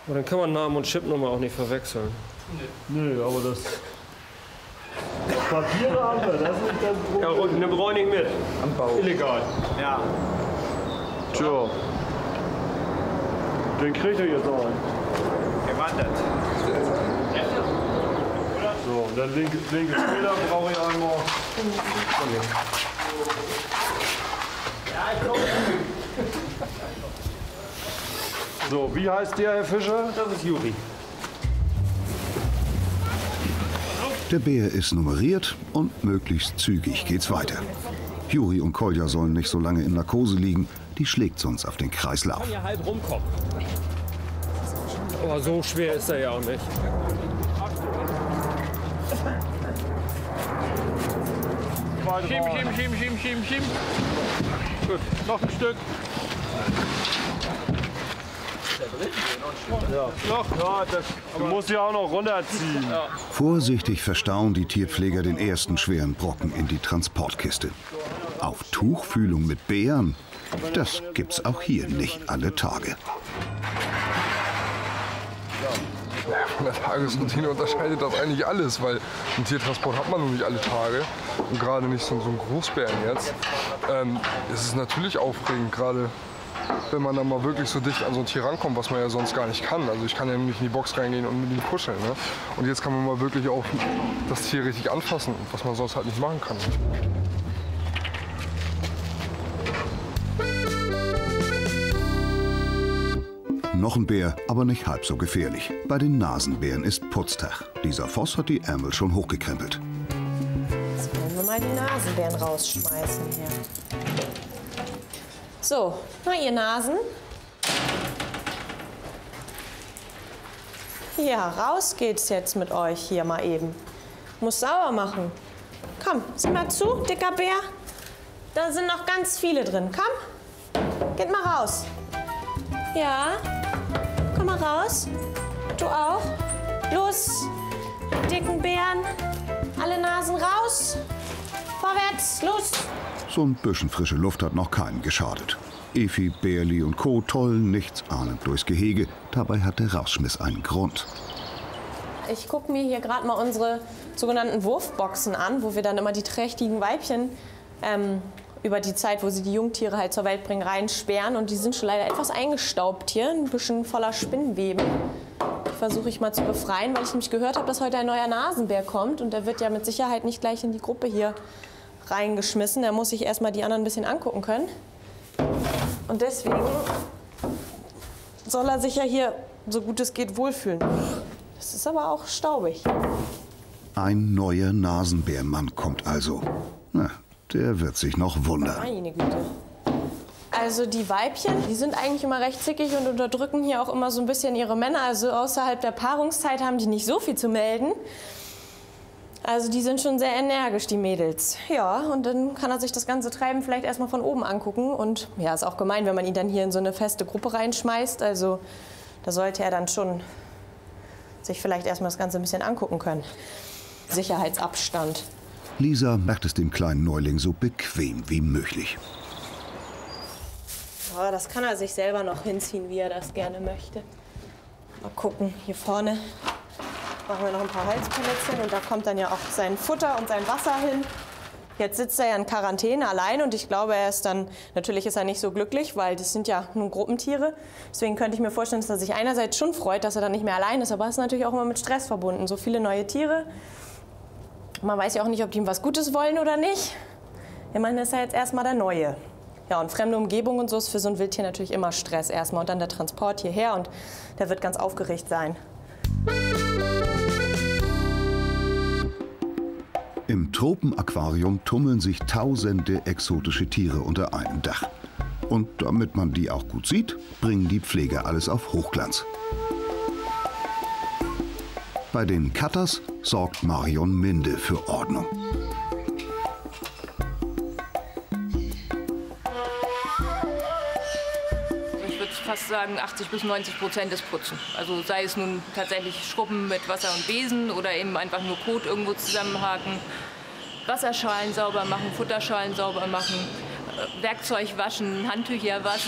Aber dann kann man Namen und Chipnummer auch nicht verwechseln. Nö, aber das Papiere haben wir, das ist nicht das Problem. Ja, und eine brauche ich nicht mit. Am Bau. Illegal. Ja. Tja. Den kriegt ihr jetzt auch. Der wandert. So, und dann linke Feder brauche ich einmal. So, wie heißt der, Herr Fischer? Das ist Juri. Der Bär ist nummeriert und möglichst zügig geht's weiter. Juri und Kolja sollen nicht so lange in Narkose liegen, die schlägt sonst auf den Kreislauf. Kann ja halb rumkommen. Aber so schwer ist er ja auch nicht. Schieben. Gut, noch ein Stück. Ja, du musst ja auch noch runterziehen. Ja. Vorsichtig verstauen die Tierpfleger den ersten schweren Brocken in die Transportkiste. Auf Tuchfühlung mit Bären, das gibt's auch hier nicht alle Tage. Von der Tagesroutine unterscheidet das eigentlich alles, weil einen Tiertransport hat man nun nicht alle Tage und gerade nicht so einen Großbären jetzt. Es ist natürlich aufregend, gerade wenn man dann mal wirklich so dicht an so ein Tier rankommt, was man ja sonst gar nicht kann. Also ich kann ja nicht in die Box reingehen und mit ihm kuscheln. Ne? Und jetzt kann man mal wirklich auch das Tier richtig anfassen, was man sonst halt nicht machen kann. Noch ein Bär, aber nicht halb so gefährlich. Bei den Nasenbären ist Putztag. Dieser Voss hat die Ärmel schon hochgekrempelt. Jetzt wollen wir mal die Nasenbären rausschmeißen hier. So, na ihr Nasen. Ja, raus geht's jetzt mit euch hier mal eben. Muss sauber machen. Komm, sieh mal zu, dicker Bär. Da sind noch ganz viele drin. Komm, geht mal raus. Ja, komm mal raus. Du auch. Los, dicken Bären. Alle Nasen raus. Vorwärts, los. So ein bisschen frische Luft hat noch keinem geschadet. Efi, Bärli und Co. tollen nichtsahnend durchs Gehege. Dabei hat der Rausschmiss einen Grund. Ich gucke mir hier gerade mal unsere sogenannten Wurfboxen an, wo wir dann immer die trächtigen Weibchen über die Zeit, wo sie die Jungtiere halt zur Welt bringen, reinsperren. Und die sind schon leider etwas eingestaubt hier, ein bisschen voller Spinnweben. Die versuche ich mal zu befreien, weil ich nämlich gehört habe, dass heute ein neuer Nasenbär kommt. Und der wird ja mit Sicherheit nicht gleich in die Gruppe hier reingeschmissen. Da muss ich erst mal die anderen ein bisschen angucken können. Und deswegen soll er sich ja hier, so gut es geht, wohlfühlen. Das ist aber auch staubig. Ein neuer Nasenbärmann kommt also. Na, der wird sich noch wundern. Meine Güte. Also die Weibchen, die sind eigentlich immer recht zickig und unterdrücken hier auch immer so ein bisschen ihre Männer. Also außerhalb der Paarungszeit haben die nicht so viel zu melden. Also die sind schon sehr energisch, die Mädels. Ja, und dann kann er sich das ganze Treiben vielleicht erstmal von oben angucken. Und ja, ist auch gemein, wenn man ihn dann hier in so eine feste Gruppe reinschmeißt. Also da sollte er dann schon sich vielleicht erstmal das Ganze ein bisschen angucken können. Sicherheitsabstand. Lisa macht es dem kleinen Neuling so bequem wie möglich. Ja, das kann er sich selber noch hinziehen, wie er das gerne möchte. Mal gucken, hier vorne machen wir noch ein paar Halspellets und da kommt dann ja auch sein Futter und sein Wasser hin. Jetzt sitzt er ja in Quarantäne allein und ich glaube, er ist dann, natürlich ist er nicht so glücklich, weil das sind ja nun Gruppentiere. Deswegen könnte ich mir vorstellen, dass er sich einerseits schon freut, dass er dann nicht mehr allein ist, aber es ist natürlich auch immer mit Stress verbunden. So viele neue Tiere. Man weiß ja auch nicht, ob die ihm was Gutes wollen oder nicht. Immerhin ist er jetzt erstmal der Neue. Ja, und fremde Umgebung und so ist für so ein Wildtier natürlich immer Stress erstmal. Und dann der Transport hierher und der wird ganz aufgeregt sein. Im Tropenaquarium tummeln sich tausende exotische Tiere unter einem Dach. Und damit man die auch gut sieht, bringen die Pfleger alles auf Hochglanz. Bei den Cutters sorgt Marion Minde für Ordnung. Ich würde fast sagen, 80–90% ist Putzen. Also sei es nun tatsächlich Schrubben mit Wasser und Besen oder eben einfach nur Kot irgendwo zusammenhaken. Wasserschalen sauber machen, Futterschalen sauber machen, Werkzeug waschen, Handtücher waschen.